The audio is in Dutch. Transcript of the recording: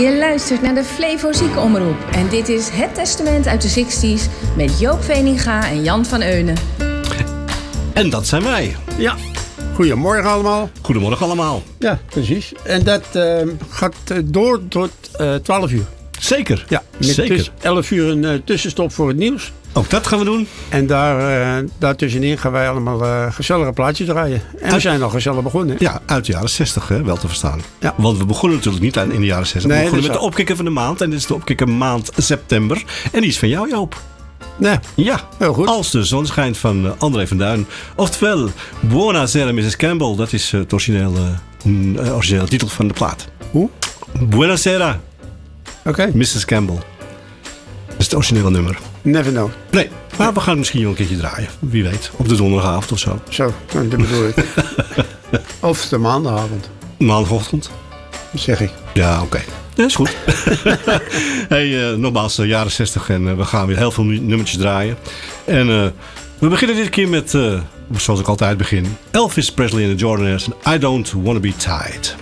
Je luistert naar de Flevo Ziekenomroep en dit is Het Testament uit de 60s met Joop Veninga en Jan van Eunen. En dat zijn wij. Ja, goedemorgen allemaal. Goedemorgen allemaal. Ja, precies. En dat gaat door tot 12 uur. Zeker. Ja, met zeker. 11 uur een tussenstop voor het nieuws. Ook dat gaan we doen. En daartussenin gaan wij allemaal gezellige plaatjes draaien. En we zijn al gezellig begonnen. Ja, uit de jaren 60, hè, wel te verstaan. Ja. Want we begonnen natuurlijk niet in de jaren 60. Nee, we begonnen dat met de opkikker van de maand. En dit is de opkikker maand september. En die is van jou, Joop. Nee, Ja, heel goed. Als de zon schijnt van André van Duin. Oftewel, Buonasera Mrs. Campbell. Dat is het originele titel van de plaat. Hoe? Buonasera Oké. Mrs. Campbell. Dat is het originele nummer. Never know. Nee, maar we gaan het misschien wel een keertje draaien. Wie weet, op de donderdagavond of zo. Zo, nou, dat bedoel ik. Of de maandagavond, Maandagochtend. zeg ik. Ja, oké. Dat is goed. Hey, nogmaals, jaren 60 en we gaan weer heel veel nummertjes draaien. En we beginnen dit keer met, zoals ik altijd begin, Elvis Presley en de Jordanaires en I Don't Wanna Be Tied.